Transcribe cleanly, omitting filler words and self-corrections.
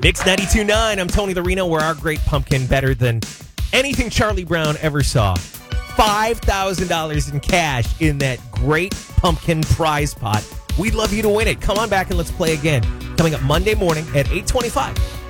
Mix 92.9. I'm Tony the Reno. We're our great pumpkin, better than anything Charlie Brown ever saw. $5,000 in cash in that great pumpkin prize pot. We'd love you to win it. Come on back and let's play again. Coming up Monday morning at 8:25.